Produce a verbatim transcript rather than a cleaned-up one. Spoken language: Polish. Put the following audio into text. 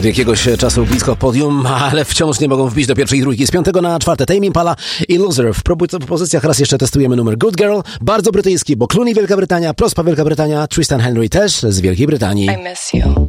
jakiegoś czasu blisko podium, ale wciąż nie mogą wbić do pierwszej trójki. Z piątego na czwarte Tame Impala i Loser. W propozycjach raz jeszcze testujemy numer Good Girl, bardzo brytyjski, bo Clooney Wielka Brytania, Prospa Wielka Brytania, Tristan Henry też z Wielkiej Brytanii. I miss you.